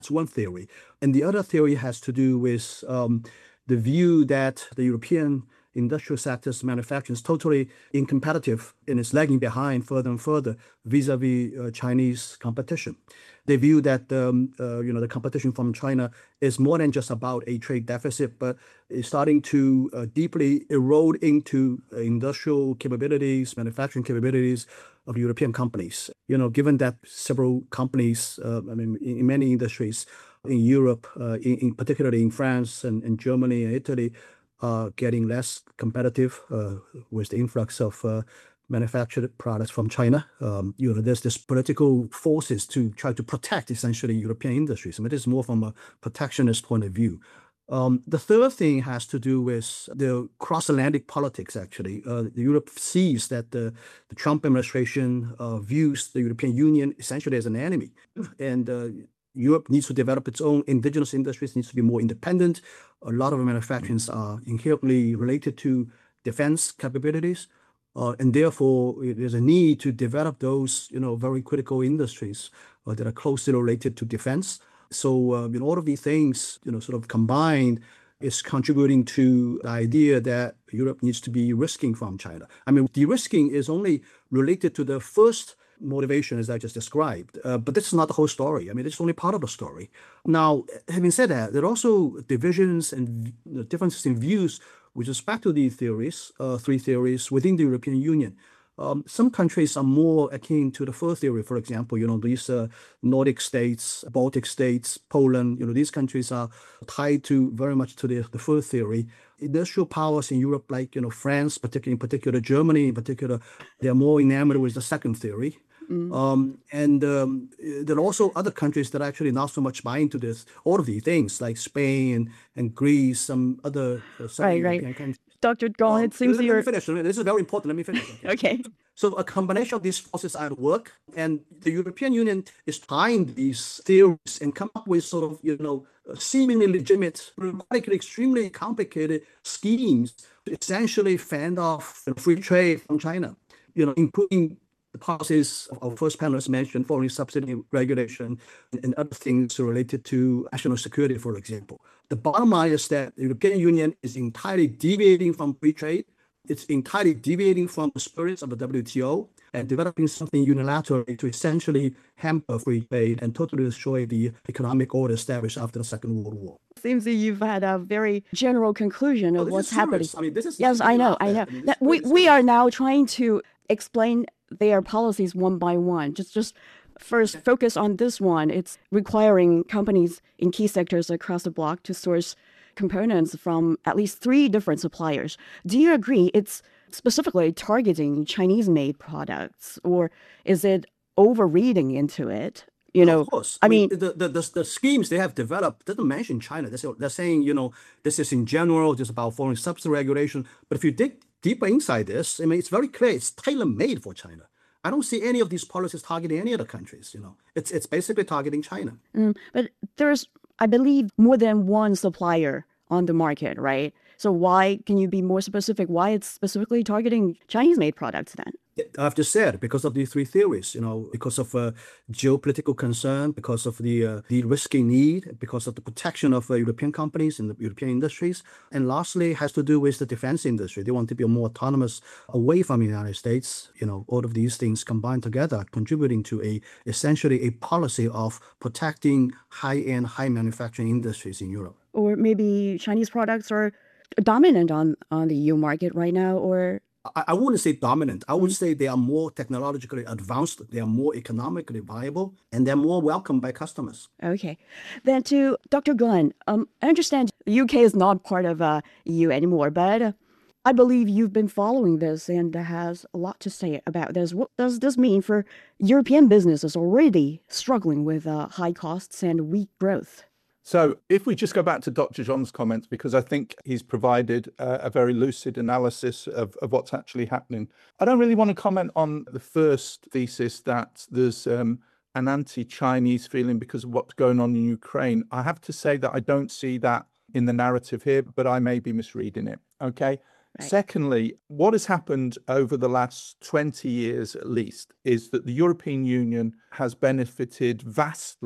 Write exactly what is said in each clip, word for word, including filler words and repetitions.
It's one theory. And the other theory has to do with um, the view that the European industrial sector's manufacturing is totally incompetitive and is lagging behind further and further vis-a-vis uh, Chinese competition. They view that um, uh, you know the competition from China is more than just about a trade deficit, but is starting to uh, deeply erode into uh, industrial capabilities, manufacturing capabilities of European companies. You know, given that several companies, uh, I mean, in, in many industries in Europe, uh, in, in particularly in France and, and Germany and Italy, uh, getting less competitive uh, with the influx of uh, manufactured products from China. Um, you know, there's this political forces to try to protect essentially European industries. I mean, this is more from a protectionist point of view. Um, the third thing has to do with the cross-Atlantic politics, actually. Uh, Europe sees that the, the Trump administration uh, views the European Union essentially as an enemy. And uh, Europe needs to develop its own indigenous industries, needs to be more independent. A lot of manufacturings are inherently related to defense capabilities. Uh, and therefore, there's a need to develop those, you know, very critical industries uh, that are closely related to defense. So, uh, you know, all of these things, you know, sort of combined is contributing to the idea that Europe needs to be risking from China. I mean, de-risking is only related to the first motivation, as I just described. Uh, but this is not the whole story. I mean, it's only part of the story. Now, having said that, there are also divisions and differences in views with respect to these theories, uh, three theories within the European Union. Um, some countries are more akin to the first theory, for example, you know, these uh, Nordic states, Baltic states, Poland, you know, these countries are tied to very much to the, the first theory. Industrial powers in Europe, like, you know, France, particularly in particular, Germany in particular, they're more enamored with the second theory. Mm. Um, and um, there are also other countries that are actually not so much buy into this, all of these things, like Spain and, and Greece, some other uh, Southern right, European right. countries. Doctor Gong, Um, it seems let, you're... let me finish. This is very important. Let me finish. Okay. okay. So a combination of these forces are at work, and the European Union is trying these theories and come up with sort of, you know, seemingly legitimate, radically extremely complicated schemes to essentially fend off free trade from China, you know, including the policies our first panelist mentioned, foreign subsidy regulation, and other things related to national security, for example. The bottom line is that the European Union is entirely deviating from free trade. It's entirely deviating from the spirits of the W T O and developing something unilaterally to essentially hamper free trade and totally destroy the economic order established after the Second World War. Seems that you've had a very general conclusion of oh, what's happening. I mean, this is yes, I know, I know. I mean, that we we are now trying to explain their policies one by one. Just just first focus on this one. It's requiring companies in key sectors across the bloc to source components from at least three different suppliers. Do you agree it's specifically targeting Chinese-made products, or is it overreading into it? You know, of course. I, I mean, mean the, the, the, the schemes they have developed doesn't mention China. They're, they're saying, you know, this is in general, just about foreign subsidy regulation. But if you dig deeper inside this, I mean, it's very clear it's tailor-made for China. I don't see any of these policies targeting any other countries. You know, it's it's basically targeting China. Mm, but there's, I believe, more than one supplier on the market, right? So why can you be more specific? Why it's specifically targeting Chinese-made products then? I've just said because of these three theories, you know, because of uh, geopolitical concern, because of the uh, the risky need, because of the protection of uh, European companies and the European industries, and lastly, has to do with the defense industry. They want to be more autonomous away from the United States. You know, all of these things combined together, contributing to a essentially a policy of protecting high-end, high manufacturing industries in Europe. Or maybe Chinese products are dominant on on the E U market right now, or I, I wouldn't say dominant. I would mm. say they are more technologically advanced, they are more economically viable, and they're more welcomed by customers. Okay. Then to Doctor Glenn, um, I understand the U K is not part of uh, E U anymore, but uh, I believe you've been following this and has a lot to say about this. What does this mean for European businesses already struggling with uh, high costs and weak growth? So if we just go back to Doctor Zhong's comments, because I think he's provided uh, a very lucid analysis of, of what's actually happening. I don't really want to comment on the first thesis that there's um, an anti-Chinese feeling because of what's going on in Ukraine. I have to say that I don't see that in the narrative here, but I may be misreading it. Okay. Right. Secondly, what has happened over the last twenty years at least is that the European Union has benefited vastly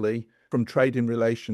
from trading relations